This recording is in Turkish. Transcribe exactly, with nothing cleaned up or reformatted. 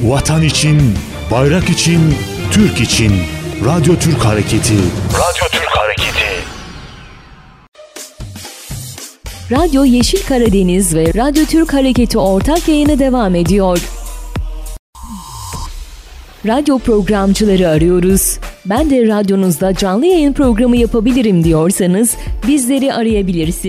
Vatan için, bayrak için, Türk için. Radyo Türk Hareketi. Radyo Türk Hareketi. Radyo Yeşil Karadeniz ve Radyo Türk Hareketi ortak yayını devam ediyor. Radyo programcıları arıyoruz. Ben de radyonuzda canlı yayın programı yapabilirim diyorsanız bizleri arayabilirsiniz.